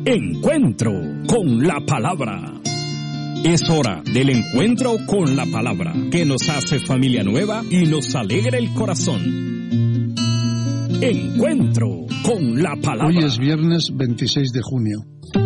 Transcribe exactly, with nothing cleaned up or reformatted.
Encuentro con la palabra. Es hora del encuentro con la palabra, que nos hace familia nueva y nos alegra el corazón. Encuentro con la palabra. Hoy es viernes veintiséis de junio.